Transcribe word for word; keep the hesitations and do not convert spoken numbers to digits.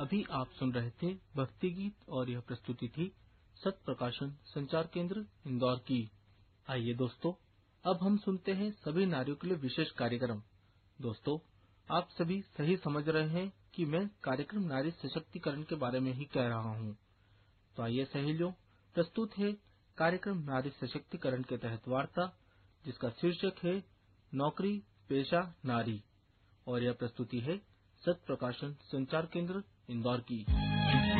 अभी आप सुन रहे थे भक्ति गीत और यह प्रस्तुति थी सत प्रकाशन संचार केंद्र इंदौर की। आइए दोस्तों, अब हम सुनते हैं सभी नारियों के लिए विशेष कार्यक्रम। दोस्तों, आप सभी सही समझ रहे हैं कि मैं कार्यक्रम नारी सशक्तिकरण के बारे में ही कह रहा हूँ। तो आइए सहेलियों, प्रस्तुत है कार्यक्रम नारी सशक्तिकरण के तहत वार्ता, जिसका शीर्षक है नौकरी पेशा नारी, और यह प्रस्तुति है सत प्रकाशन संचार केंद्र इंदौर की।